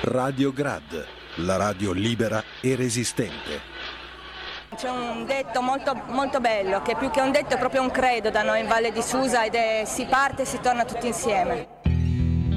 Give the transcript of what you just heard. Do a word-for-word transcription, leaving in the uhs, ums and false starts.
Radio Grad, la radio libera e resistente. C'è un detto molto, molto bello, che più che un detto è proprio un credo da noi in Valle di Susa, ed è si parte e si torna tutti insieme.